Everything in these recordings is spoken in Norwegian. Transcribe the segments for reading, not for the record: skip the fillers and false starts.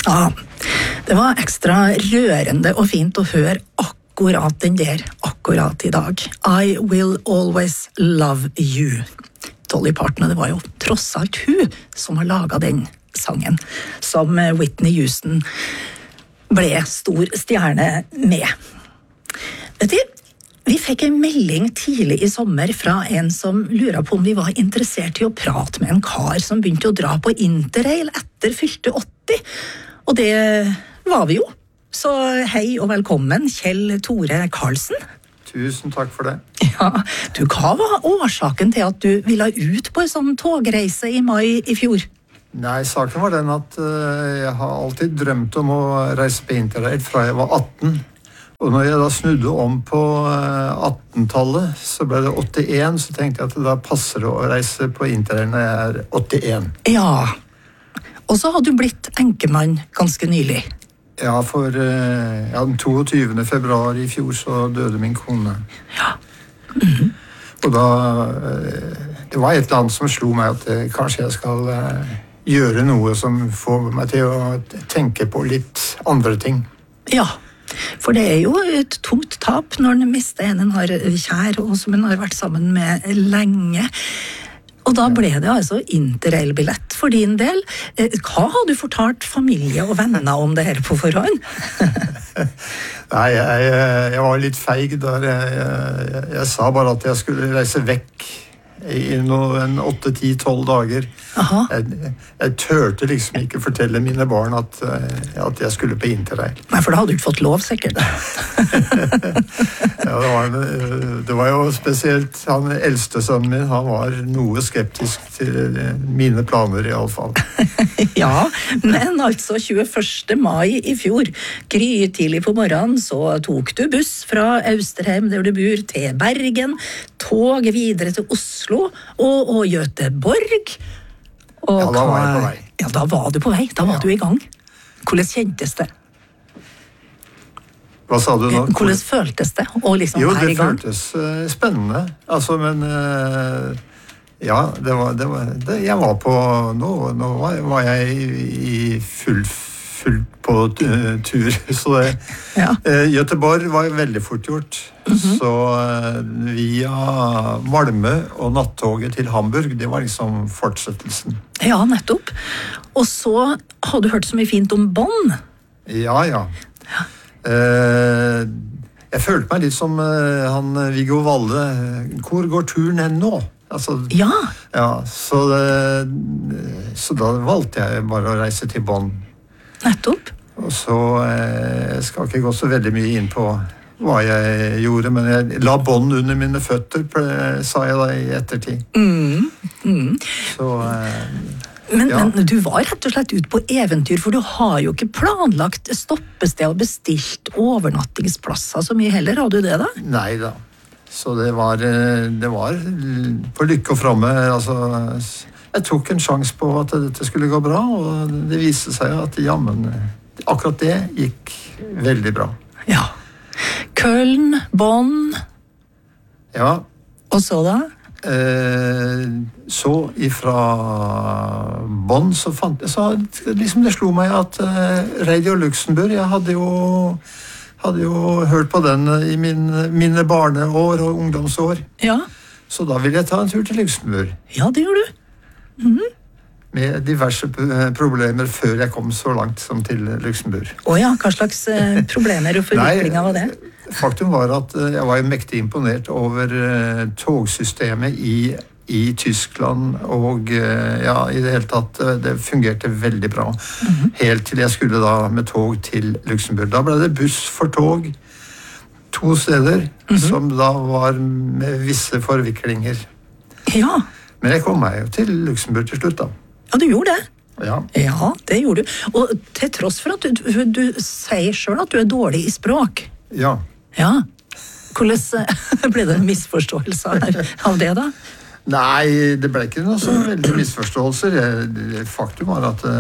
Ja, det var ekstra rørende og fint å høre akkurat den der, akkurat i dag. I will always love you. Dolly Parton, det var jo tross alt hun som har laget den sangen, som Whitney Houston ble stor stjerne med. Vet du, vi fikk en melding tidlig i sommer fra en som lurer på om vi var interessert i å prate med en kar som begynte å dra på interrail etter fylte 80, og det var vi jo. Så hei og velkommen, Kjell Tore Karlsen. Tusen takk for det. Ja, du, hva var årsaken til at du ville ut på en sånn togreise i mai i fjor? Nei, saken var den at jeg har alltid drømt om å reise på interrail fra jeg var 18. Og når jeg da snudde om på 18-tallet, så ble det 81, så tenkte jeg at det da passer det å reise på interrail når jeg er 81. Ja, og så hadde du blitt enkemann ganske nylig. Ja, for den 22. februar i fjor så døde min kone. Ja. Mm-hmm. Og da, det var et eller annet som slo meg at kanskje jeg skal gjøre noe som får meg til å tenke på litt andre ting. Ja, for det er jo et tungt tap når en mister en har kjær, og som en har vært sammen med lenge. Og da ble det altså interrail-billett for din del. Hva har du fortalt familie og venner om det her på forhånd? Nei, jeg var litt feig der. Jeg sa bare at jeg skulle reise vekk i en 8-10-12 dager. Jeg tørte liksom ikke fortelle mine barn at jeg skulle på interrail. Nei, for da hadde du ikke fått lov, sikkert. Ja, det var jo spesielt han eldste sønnen min, han var noe skeptisk til mine planer i alle fall. Ja, men altså 21. mai i fjor, grytidlig på morgenen, så tok du buss fra Austerheim, der du bor, til Bergen, tog videre til Oslo og Göteborg. Og ja, da var jeg på vei. Ja, da var du på vei, da var du i gang. Hvordan kjentes det? Hva sa du nå? Hvordan føltes det å liksom være i gang? Jo, det føltes spennende. Altså, men ja, jeg var på nå var jeg i full på tur, så det ja. Göteborg var veldig fort gjort. Så via Malmö og nattoget til Hamburg, det var liksom fortsettelsen. Ja, nettopp. Og så har du hørt så mye fint om Bonn. Ja. Jeg følte meg litt som han Viggo Valle. Hvor går turen hen nå? Altså, ja, så da valgte jeg bare å reise til Bonn. Nettopp. Og så skal ikke gå så veldig mye inn på hva jeg gjorde, men jeg la bånd under mine føtter, sa jeg da i ettertid. Så Men du var rett og slett ut på eventyr, for du har jo ikke planlagt stoppested og bestilt overnattingsplasser så mye heller, har du det da? Nei da. Så det var på lykke og framme. Altså, jeg tok en sjans på at dette skulle gå bra, og det viste seg at jammen, akkurat det gikk veldig bra. Ja. Köln, Bonn. Ja. Og så da? Så ifra Bonn så liksom det slo meg at Radio Luxembourg, jeg hadde jo hørt på den i mine barneår og ungdomsår. Ja. Så da ville jeg ta en tur til Luxembourg. Ja, det gjorde du. Med diverse problemer før jeg kom så langt som til Luxembourg. Ja, hva slags problemer og forviklinger var det? Faktum var at jeg var mektig imponert over togsystemet i Tyskland, og i det hele tatt, det fungerte veldig bra. Helt til jeg skulle da med tog til Luxembourg. Da ble det buss for tog, 2 steder, som da var med visse forviklinger. Ja. Men jeg kom meg jo til Luxembourg til slutt da. Ja, du gjorde det. Ja. Ja, det gjorde du. Og til tross for at du sier selv at du er dårlig i språk. Ja. Ja. Hvordan ble det en misforståelse av det da? Nei, det ble ikke noe så veldig misforståelser. Faktum var at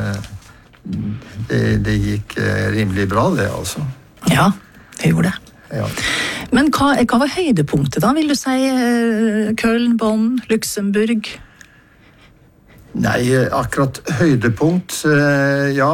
det gikk rimelig bra, det altså. Ja, det gjorde det. Ja. Men hva var høydepunktet da, vil du si? Köln, Bonn, Luxembourg? Nei, akkurat høydepunkt, ja,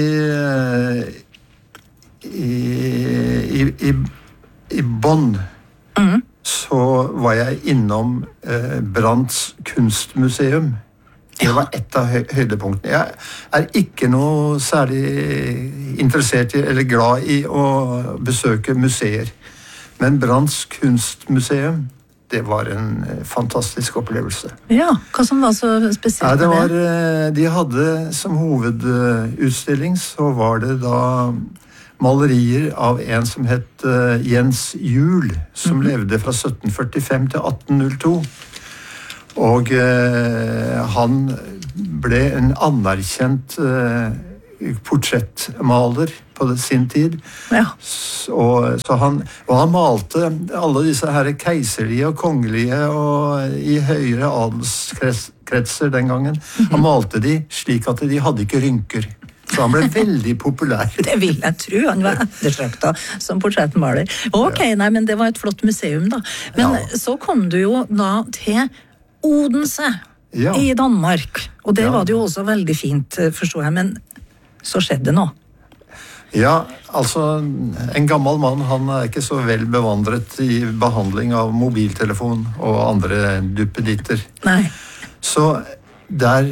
i Bonn så var jeg innom Brandts kunstmuseum. Det var et av høydepunktene. Jeg ikke noe særlig interessert i, eller glad i å besøke museer. Men Brandts kunstmuseum, det var en fantastisk opplevelse. Ja, hva som var så spesielt med det? De hadde som hovedutstilling, så var det da malerier av en som het Jens Juel, som levde fra 1745 til 1802. Og han ble en anerkjent portrettmaler på sin tid. Ja. Så han malte alle disse her keiserlige og kongelige og i høyere adelskretser den gangen. Han malte de slik at de hadde ikke rynker. Så han ble veldig populær. Det vil jeg tro. Han var ettersøkt som portrettmaler. Ok, nei, men det var et flott museum da. Men så kom du jo da til Odense i Danmark. Og det var det jo også veldig fint, forstår jeg. Men så skjedde det nå. Ja, altså en gammel mann, han ikke så vel bevandret i behandling av mobiltelefon og andre duppeditter. Nei. Så der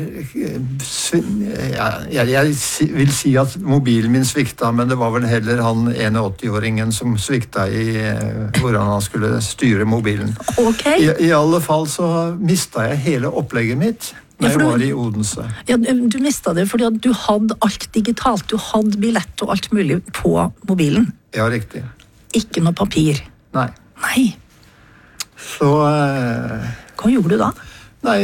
jeg vil si at mobilen min svikta, men det var vel heller han 81-åringen som svikta i hvordan han skulle styre mobilen. Okay. I alle fall så mistet jeg hele opplegget mitt når jeg var i Odense. Ja, du mistet det fordi at du hadde alt digitalt. Du hadde billett og alt mulig på mobilen. Ja, riktig. Ikke noe papir. Nei. Nei. Så hva gjorde du da? Nei,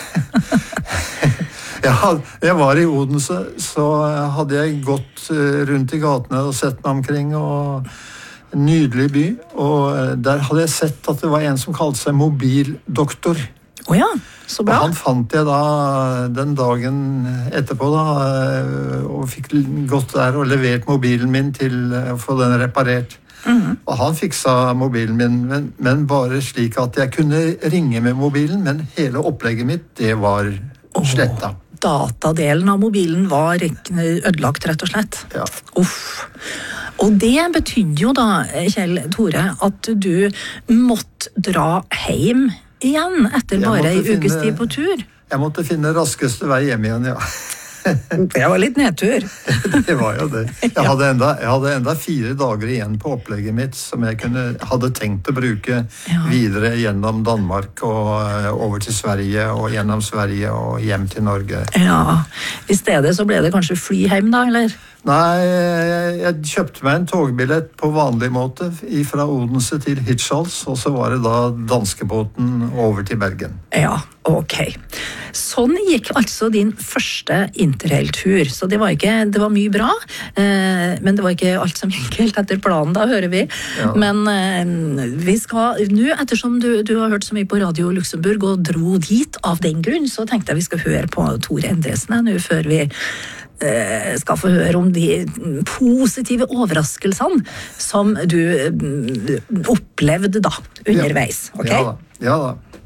jeg var i Odense, så hadde jeg gått rundt i gatene og sett meg omkring, og en nydelig by, og der hadde jeg sett at det var en som kalte seg mobildoktor. Ja, så bra. Og han fant jeg da den dagen etterpå da, og fikk gått der og levert mobilen min til å få den reparert. Og han fiksa mobilen min, men bare slik at jeg kunne ringe med mobilen, men hele opplegget mitt, det var sletta. Datadelen av mobilen var ødelagt, rett og slett. Ja. Uff. Og det betydde jo da, Kjell Tore, at du måtte dra hjem igjen etter bare en ukes tid på tur. Jeg måtte finne raskeste vei hjem igjen, ja. Det var litt nedtur. Det var jo det. Jeg hadde enda 4 dager igjen på opplegget mitt som jeg hadde tenkt å bruke videre gjennom Danmark og over til Sverige og gjennom Sverige og hjem til Norge. Ja, i stedet så ble det kanskje fly hjem da, eller? Nei, jeg kjøpte meg en togbillett på vanlig måte fra Odense til Hirtshals, og så var det da danskebåten over til Bergen. Ja, ok. Sånn gikk altså din første interrailtur, så det var mye bra, men det var ikke alt som gikk helt etter planen, da hører vi. Ja. Men vi skal, nå ettersom du har hørt så mye på Radio Luxemburg og dro dit av den grunn, så tenkte jeg vi skal høre på Tore Endresen nå før vi skal få høre om de positive overraskelsene som du opplevde da, underveis. Okay? Ja da.